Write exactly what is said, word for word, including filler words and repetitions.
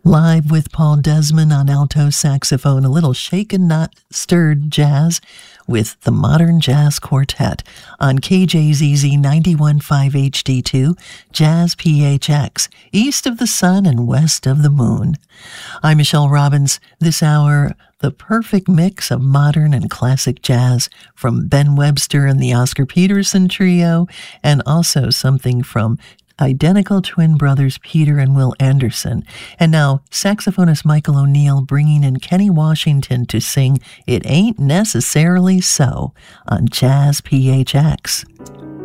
Live with Paul Desmond on alto saxophone, a little shaken, not stirred jazz with the Modern Jazz Quartet on K J Z Z ninety-one point five H D two, Jazz P H X, east of the sun and west of the moon. I'm Michelle Robbins. This hour, the perfect mix of modern and classic jazz from Ben Webster and the Oscar Peterson Trio, and also something from identical twin brothers Peter and Will Anderson. And now, saxophonist Michael O'Neill bringing in Kenny Washington to sing It Ain't Necessarily So on Jazz P H X.